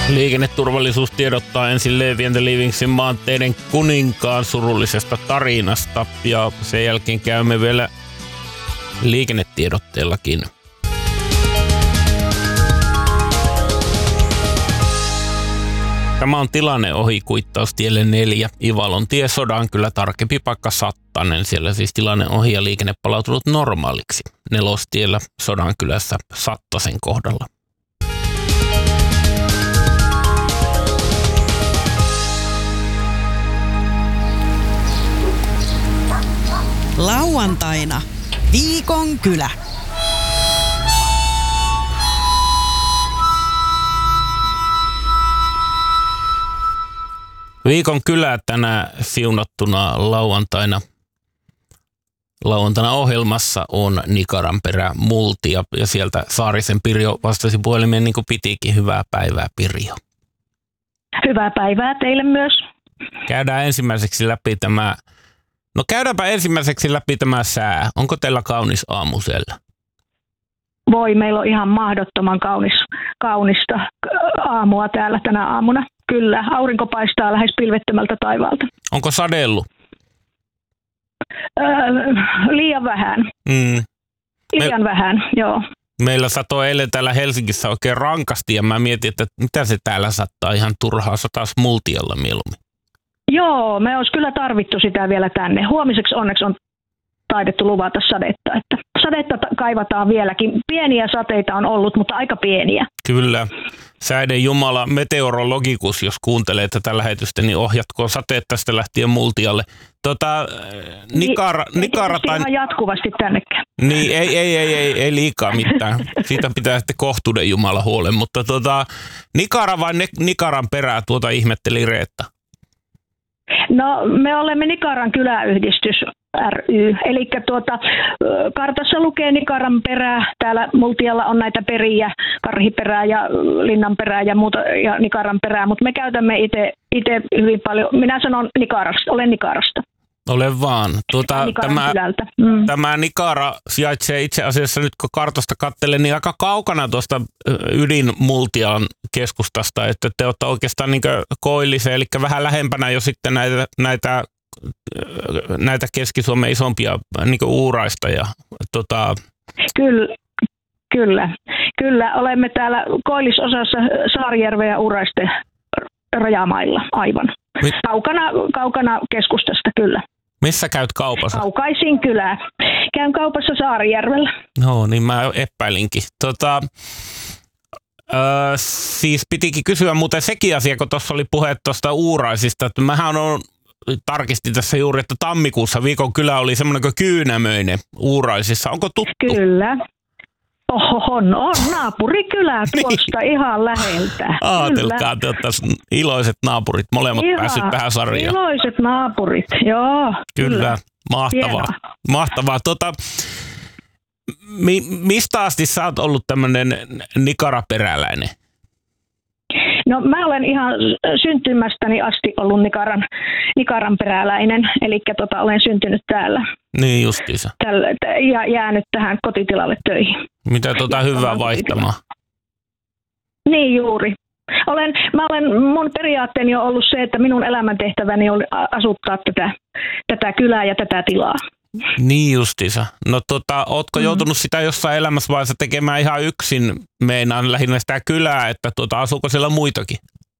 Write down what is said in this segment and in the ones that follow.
Liikenneturvallisuus tiedottaa ensin Levi and the Livingsin maanteiden kuninkaan surullisesta tarinasta ja sen jälkeen käymme vielä liikennetiedotteellakin. Tämä on tilanne ohi Kuittaustielle 4, Ivalon tie, Sodankylä, tarkempi paikka Sattanen. Siellä siis tilanne ohi ja liikenne palautunut normaaliksi. Nelostiellä Sodankylässä Sattasen kohdalla. Lauantaina Viikon kylä. Viikon kylä tänä siunattuna lauantaina ohjelmassa on Nikaranperä Multia ja sieltä Saarisen Pirjo vastasi puhelimeen niin kuin pitikin. Hyvää päivää, Pirjo. Hyvää päivää teille myös. Käydäänpä ensimmäiseksi läpi tämä sää. Onko teillä kaunis aamu siellä? Voi, meillä on ihan mahdottoman kaunista aamua täällä tänä aamuna. Kyllä, aurinko paistaa lähes pilvettömältä taivaalta. Onko sadellut? Liian vähän. Liian vähän, joo. Meillä satoi eilen täällä Helsingissä oikein rankasti ja mä mietin, että mitä se täällä sattaa ihan turhaa, sataisi Multialla mieluummin. Joo, me olisi kyllä tarvittu sitä vielä tänne. Huomiseksi onneksi on taidettu luvata sadetta. Että sadetta kaivataan vieläkin. Pieniä sateita on ollut, mutta aika pieniä. Kyllä. Säiden Jumala meteorologikus, jos kuuntelee tätä lähetystä, niin ohjatkoon sateet tästä lähtien Multialle. Nikara tai... ihan jatkuvasti tännekään. Niin, ei liikaa mitään. Siitä pitää sitten kohtuuden Jumala huolen. Mutta Nikara vai Nikaran perää, ihmetteli Reetta. No, me olemme Nikaran kyläyhdistys ry, eli kartassa lukee Nikaran perää, täällä Multialla on näitä periä, Karhiperää ja Linnanperää ja muuta ja Nikaran perää, mutta me käytämme itse hyvin paljon, minä sanon Nikarasta, olen Nikarasta. Ole vaan. Tämä Nikara sijaitsee itse asiassa nyt kun kartasta katselen, niin aika kaukana tuosta ydinmultian keskustasta, että te olette oikeastaan niin Koillisen, eli vähän lähempänä jo sitten näitä Keski-Suomen isompia niin Uuraista. Ja, Kyllä, olemme täällä koillisosassa Saarijärven ja Uuraisten rajamailla aivan. Kaukana keskustasta, kyllä. Missä käyt kaupassa? Kaukaisin kylää. Käyn kaupassa Saarijärvellä. No niin, mä epäilinkin. Siis pitikin kysyä muuten sekin asia, kun tuossa oli puhe tuosta Uuraisista. Että mähän tarkistin tässä juuri, että tammikuussa Viikon kylä oli semmoinen kuin Kyynämöinen Uuraisissa. Onko tuttu? Kyllä. On naapurikylä tuosta ihan läheltä. Aatelkaa, te oltaisiin iloiset naapurit, molemmat päässyt tähän sarjaan. Iloiset naapurit, joo. Kyllä. Mahtavaa. Mistä asti sä oot ollut tämmöinen nikaraperäläinen? No mä olen ihan syntymästäni asti ollut Nikaran peräläinen, eli olen syntynyt täällä. Niin justiinsa. Ja jäänyt tähän kotitilalle töihin. Mitä hyvää vaihtamaan? Niin juuri. Mun periaatteeni on ollut se, että minun elämäntehtäväni on asuttaa tätä kylää ja tätä tilaa. Niin justiinsa. No ootko joutunut sitä jossain elämässä vaiheessa tekemään ihan yksin, meinaan lähinnä sitä kylää, että asuuko siellä muitakin?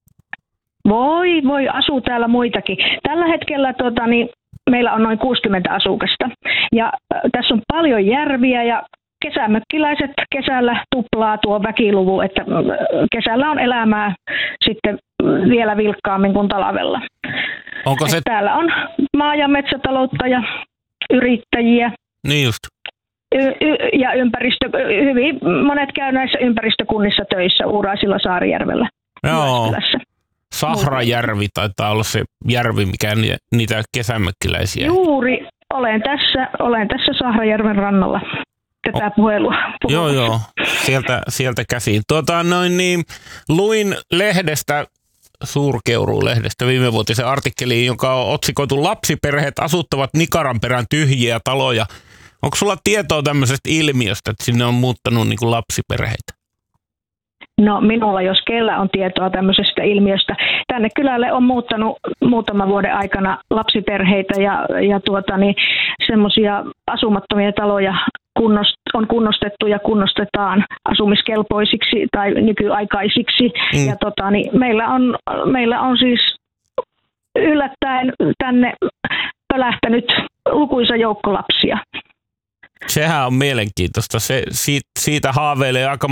Voi, asuu täällä muitakin. Tällä hetkellä meillä on noin 60 asukasta ja tässä on paljon järviä ja kesämökkiläiset kesällä tuplaa tuo väkiluvu, että kesällä on elämää sitten vielä vilkkaammin kuin talvella. Onko se... Täällä on maa- ja metsätaloutta ja yrittäjiä. Niin just. Ja hyvin monet käy näissä ympäristökunnissa töissä Uuraisilla, Saarijärvellä. Joo. Sahrajärvi taitaa olla se järvi, mikä niitä kesämökkiläisiä. Juuri, olen tässä Sahrajärven rannalla tätä puhelua. Joo, sieltä käsiin. Luin lehdestä, Suurkeuruu-lehdestä viimevuotisen artikkeliin, joka on otsikoitu Lapsiperheet asuttavat Nikaranperän tyhjiä taloja. Onko sulla tietoa tämmöisestä ilmiöstä, että sinne on muuttanut niin kuin lapsiperheitä? No minulla, jos kellä on tietoa tämmöisestä ilmiöstä. Tänne kylälle on muuttanut muutaman vuoden aikana lapsiperheitä ja semmoisia asumattomia taloja on kunnostettu ja kunnostetaan asumiskelpoisiksi tai nykyaikaisiksi. Ja meillä on siis yllättäen tänne pölähtänyt lukuisa joukko lapsia. Sehän on mielenkiintoista. Siitä haaveilee aika